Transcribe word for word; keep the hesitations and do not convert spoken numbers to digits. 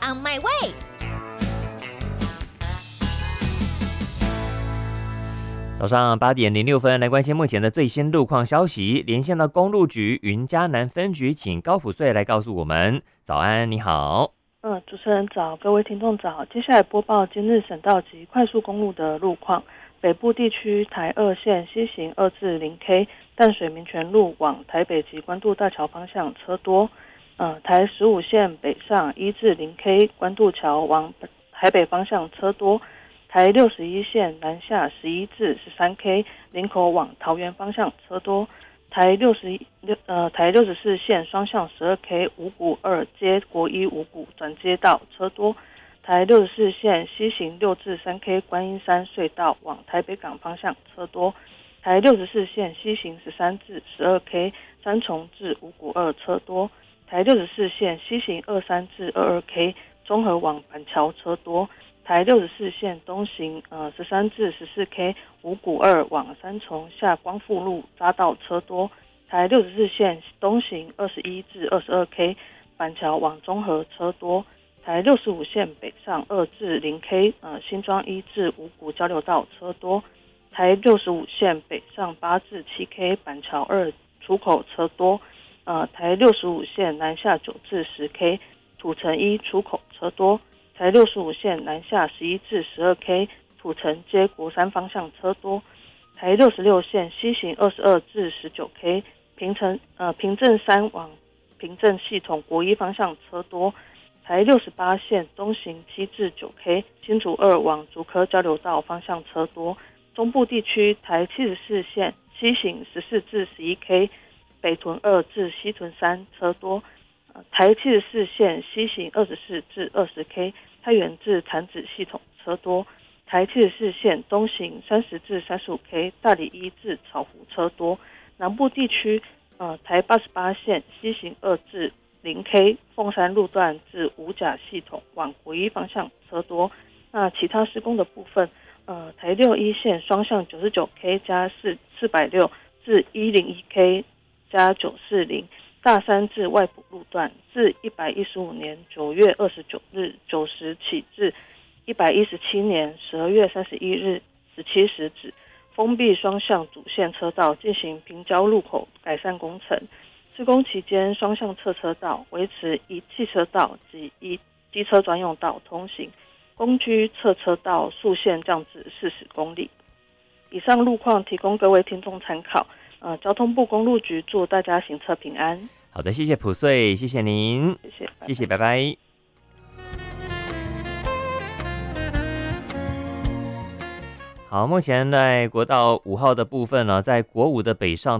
on my way。 早上八点零六分，来关心目前的最新路况消息。连线到公路局云嘉南分局，请高普穗来告诉我们。早安，你好。 嗯，主持人早，各位听众早。接下来播报今日省道及快速公路的路况。北部地区台二线西行二至零 K 淡水民权路往台北及关渡大桥方向车多。呃，台十五线北上一至零 K 关渡桥往台北方向车多。台六十一线南下十一至十三 K 林口往桃园方向车多。台六十呃台六十四线双向十二 K 五股二接国一五股转接道车多。台六十四线西行六至三 K 观音山隧道往台北港方向车多。台六十四线西行十三至十二 K 三重至五股二车多。台六十四线西行二三至二二 K 中和往板桥车多。台六十四线东行呃十三至十四 K 五股二往三重下光复路匝道车多。台六十四线东行二十一至二十二 K 板桥往中和车多。台六十五线北上二至零 K 呃新庄一至五股交流道车多。台六十五线北上八至七 K 板桥二出口车多。呃台六十五线南下九至十 K 土城一出口车多。台六十五线南下十一至十二 K 土城接国三方向车多。台六十六线西行二十二至十九 K 平城呃平镇三往平镇系统国一方向车多。台六十八线东行七至九 K 新竹二往竹科交流道方向车多。中部地区台七十四线西行十四至十一 K 北屯二至西屯三车多。呃、台七十四线西行二十四至二十 K 太原至潭子系统车多。台七十四线东行三十至三十五 K 大里一至草湖车多。南部地区呃台八十八线西行二至零 K 凤山路段至五甲系统往国一方向车多。那其他施工的部分，呃台六一线双向九十九 K 加四四百六至一零一 K 加九四零大山至外埔路段，自一百一十五年九月二十九日九时起至一百一十七年十二月三十一日十七时止，封闭双向主线车道进行平交路口改善工程。施工期间，双向侧车道维持一汽车道及一机车专用道通行，公居侧车道速限降至四十公里。以上路况提供各位听众参考。呃，交通部公路局祝大家行车平安。 好的，谢谢普穗，谢谢您， 谢谢，拜拜谢谢，拜拜。好，目前在国道五号的部分呢，在国五的北上